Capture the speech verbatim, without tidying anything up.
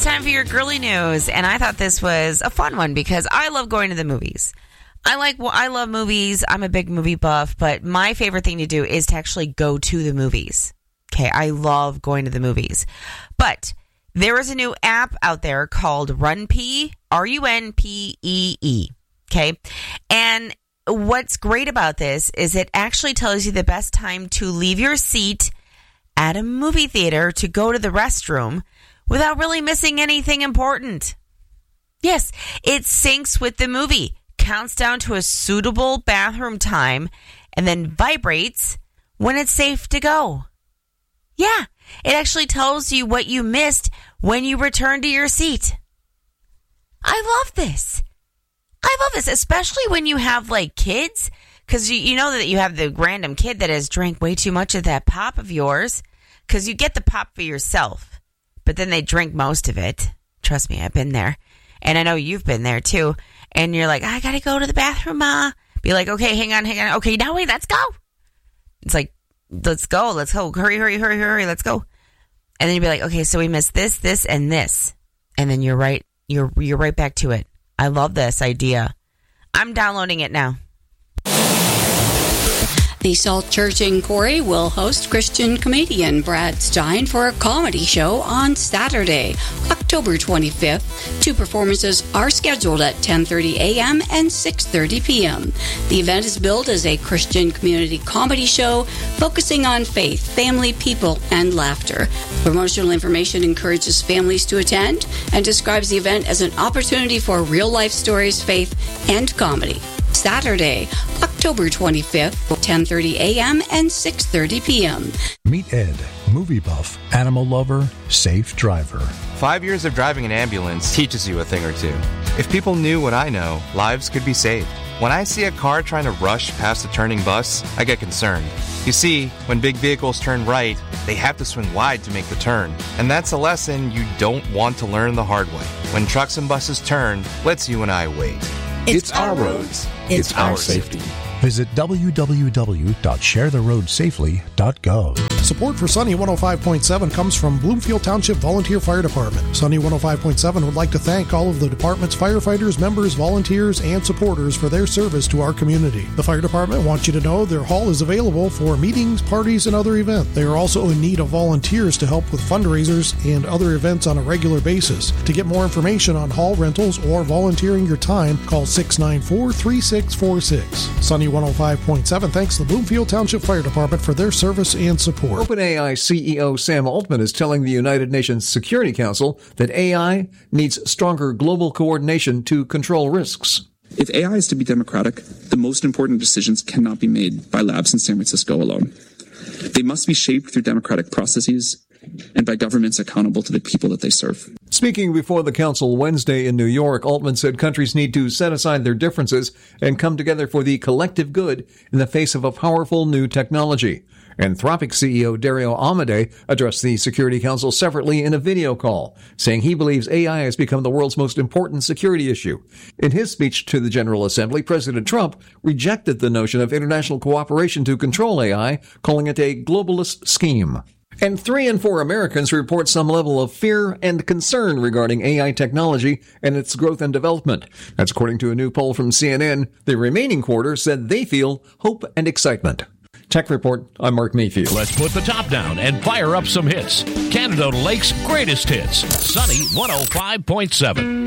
time for your girly news, and I thought this was a fun one because I love going to the movies. I like, well, I love movies. I'm a big movie buff, but my favorite thing to do is to actually go to the movies. Okay, I love going to the movies. But there is a new app out there called RunPee, R U N P E E. Okay, and what's great about this is it actually tells you the best time to leave your seat at a movie theater to go to the restroom without really missing anything important. Yes, it syncs with the movie, counts down to a suitable bathroom time, and then vibrates when it's safe to go. Yeah, it actually tells you what you missed when you return to your seat. I love this. I love this, especially when you have, like, kids, because you, you know that you have the random kid that has drank way too much of that pop of yours, because you get the pop for yourself. But then they drink most of it. Trust me, I've been there. And I know you've been there, too. And you're like, I got to go to the bathroom, Ma. Be like, okay, hang on, hang on. Okay, now wait, let's go. It's like, let's go, let's go. Hurry, hurry, hurry, hurry, let's go. And then you'd be like, okay, so we missed this, this, and this. And then you're right, you're you're right back to it. I love this idea. I'm downloading it now. The Salt Church in Corey will host Christian comedian Brad Stein for a comedy show on Saturday, October twenty-fifth. Two performances are scheduled at ten thirty a.m. and six thirty p.m. The event is billed as a Christian community comedy show focusing on faith, family, people, and laughter. Promotional information encourages families to attend and describes the event as an opportunity for real-life stories, faith, and comedy. Saturday, October twenty-fifth, ten thirty a.m. and six thirty p.m. Meet Ed, movie buff, animal lover, safe driver. Five years of driving an ambulance teaches you a thing or two. If people knew what I know, lives could be saved. When I see a car trying to rush past a turning bus, I get concerned. You see, when big vehicles turn right, they have to swing wide to make the turn. And that's a lesson you don't want to learn the hard way. When trucks and buses turn, let's you and I wait. It's, it's our roads. It's, it's our, our safety. safety. Visit w w w dot share the road safely dot gov. Support for Sunny one oh five point seven comes from Bloomfield Township Volunteer Fire Department. Sunny one oh five point seven would like to thank all of the department's firefighters, members, volunteers, and supporters for their service to our community. The fire department wants you to know their hall is available for meetings, parties, and other events. They are also in need of volunteers to help with fundraisers and other events on a regular basis. To get more information on hall rentals or volunteering your time, call six nine four, three six four six. Sunny one oh five point seven thanks the Bloomfield Township Fire Department for their service and support. OpenAI C E O Sam Altman is telling the United Nations Security Council that A I needs stronger global coordination to control risks. If A I is to be democratic, the most important decisions cannot be made by labs in San Francisco alone. They must be shaped through democratic processes and by governments accountable to the people that they serve. Speaking before the council Wednesday in New York, Altman said countries need to set aside their differences and come together for the collective good in the face of a powerful new technology. Anthropic C E O Dario Amodei addressed the Security Council separately in a video call, saying he believes A I has become the world's most important security issue. In his speech to the General Assembly, President Trump rejected the notion of international cooperation to control A I, calling it a globalist scheme. And three in four Americans report some level of fear and concern regarding A I technology and its growth and development. That's according to a new poll from C N N. The remaining quarter said they feel hope and excitement. Tech Report, I'm Mark Mayfield. Let's put the top down and fire up some hits. Canada Lake's greatest hits. Sunny one oh five point seven.